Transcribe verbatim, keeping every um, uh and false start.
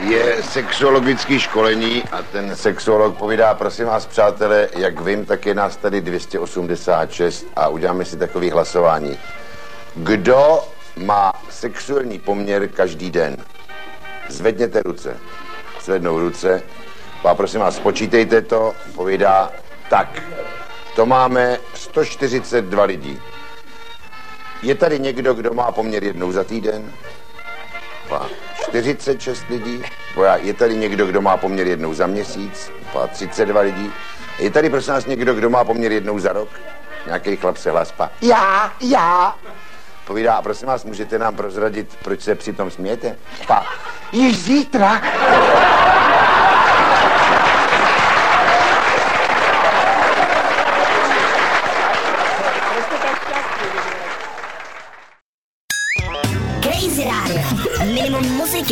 je sexuologické školení a ten sexuolog povídá, prosím vás, přátelé, jak vím, tak je nás tady dvě stě osmdesát šest a uděláme si takový hlasování. Kdo má sexuální poměr každý den? Zvedněte ruce. Zvednou ruce. A prosím vás, spočítejte to, povídá, tak, to máme sto čtyřicet dva lidí. Je tady někdo, kdo má poměr jednou za týden? čtyřicet šest lidí. Je tady někdo, kdo má poměr jednou za měsíc? třicet dva lidí. Je tady prosím nás někdo, kdo má poměr jednou za rok? Nějaký chlap se hlaspá. Já, já. Povídá, a prosím vás, můžete nám prozradit, proč se přitom smějete? Pa. Již zítra. Crazy Radio. Minimum muziky.